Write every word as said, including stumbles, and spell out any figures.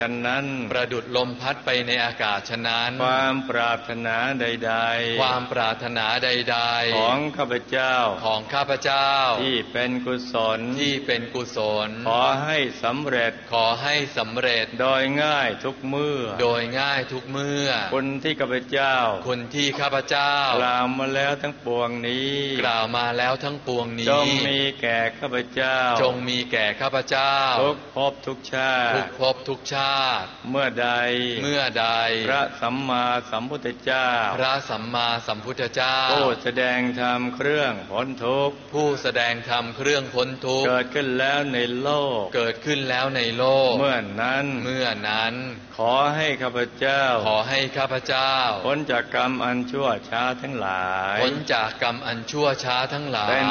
ฉะนั้นประดุจลมพัดไปในอากาศฉะนั้นความปรารถนาใดๆความปรารถนาใดๆของข้าพเจ้าของข้าพเจ้าที่เป็นกุศลที่เป็นกุศลขอให้สำเร็จขอให้สำเร็จโดยง่ายทุกเมื่อโดยง่ายทุกเมื่อคุณที่ข้าพเจ้าคุณที่ข้าพเจ้ากล่าวมาแล้วทั้งปวงนี้กล่าวมาแล้วทั้งปวงนี้จงมีแก่ข้าพเจ้าจงมีแก่ข้าพเจ้าทุกภพทุกชาติทุกภพทุกชาติเมื่อใดเมื่อใดพระสัมมาสัมพุทธเจ้าพระสัมมาสัมพุทธเจ้าผู้แสดงธรรมเครื่องพ้นทุกข์ผู้แสดงธรรมเครื่องพ้นทุกข์เกิดขึ้นแล้วในโลกเกิดขึ้นแล้วในโลกเมื่อนั้นเมื่อนั้นขอให้ข้าพเจ้าขอให้ข้าพเจ้าพ้นจากกรรมอันชั่วช้าทั้งหลายพ้นจากกรรมอันชั่วช้าทั้งหลายเป็น